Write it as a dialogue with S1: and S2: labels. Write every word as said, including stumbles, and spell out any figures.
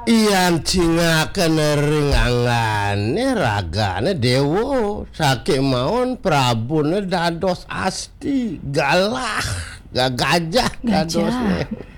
S1: Ian cingaken ringangane ragane dewa saking maun prabune dados asti galah gagajah dadosne.